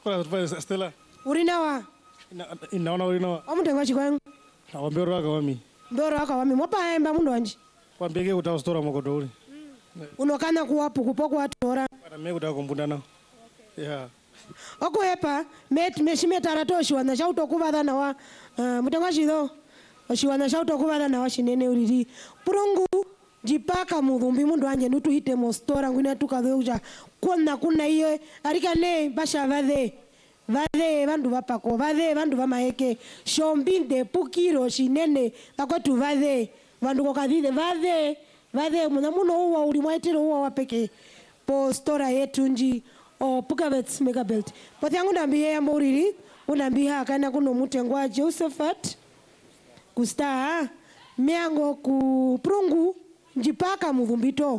Kwa Stella. Urinawa. Inaona urinawa. Omutengo chikwangu. Awambero waka wami. Mbero waka wami mopa emba mundu wanje. Kwa mbege utaustora mokodori. Unokana kuwapu kupoko atora. Kwa mbege utakumbunda nao. Yeah. Oko hepa meshimetara to shiwana shauto kubada na wa mutengo chido. Shiwana shauto kubada na wa shinene uriri. Purungu jipaka mudhumbi mundu wanje nutu hite mostora ngwina tukadheuja. Kuna iyo arikane basha vade vandu vapako vade vandu vamaeke shombinde pukiro shinene pakwetu vade vandu kokadhide vade muno uwa ulimwaitiro uwa wapeke po stora yetu nji o Pukavets Megabelt poti yangu ndambiye ya moriri undambiha kana kuno mutengwa Josephat kusta miango ku prungu njipaka mudhumbito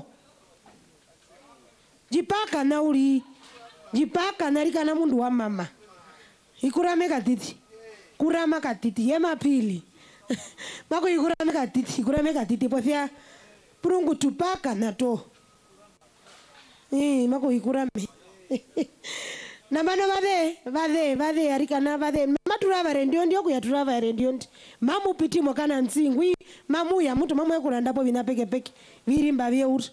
jipaka na uri jipaka narika na mundu wa mama ikurame katiti yema pili mako ikurame katiti pofia prungu tupaka na to mako ikurame na bana vade arika na vade maturava rendio ndio kuyaturava rendio mamu pitimo kana nsingwi mamu ya mtu mamu yakulanda po vina peke virimba vye uri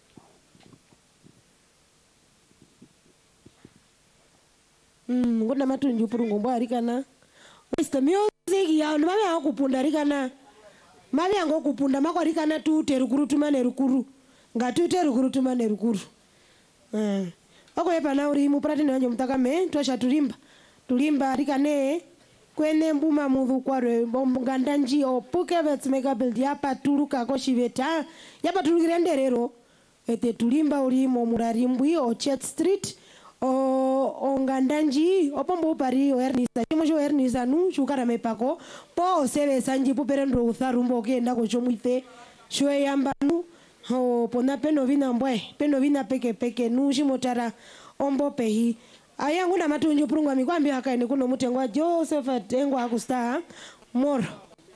ngona matunju purungu mbwa arikana Mr Music ya mame akupunda arikana mame yango kupunda mako arikana tu terukuru tumane rukuru ngatu terukuru tumane rukuru oko yepa na uri muprati nanje mutakame tosha tulimba arikane kwene mbuma mudhu kwarwe ngandanji o Pukavets Megabelt yapa turuka koshiveta yapa turukirenderero ete tulimba uri mo murarimbwi o Chet Street o ngandanji opombo upari o ernisa chimosho ernisa nu chukara mepako po seve sanji puperendo utharumbo kenda ko chomwite shwe yambanu o pona peno vina peke nu shimotara ombo pehi ayangu na matunju purungwa mikwambi akaene kuno mutengwa Josephat engwa akusta moro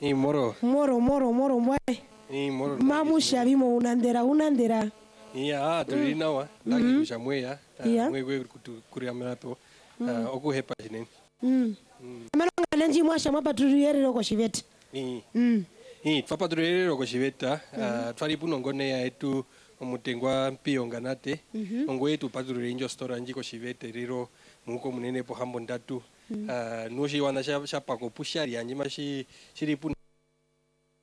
mbwe mamusha bimo unandera iya tulinawa lagi kushamweya mwewe kuriamrapo okuhepa jinen mananga nanji mwasha mapatulierero ko shiveta twapatulierero ko shiveta twali punongone ya etu omutengwa mpionganate ongo yetu patulire injo store nji ko shiveta riro muko munene po hambo ndatu nushi wana shapa ko pushari anji mashi shiri